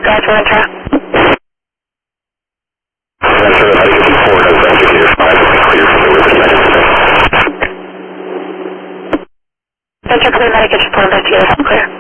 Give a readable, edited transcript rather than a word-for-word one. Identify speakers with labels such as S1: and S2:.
S1: Roger, Ventura.
S2: Ventura, I can forward as executive 5 clear for the Riverside incident.
S1: Ventura, clear medic, it's 4 investigators, I'm clear.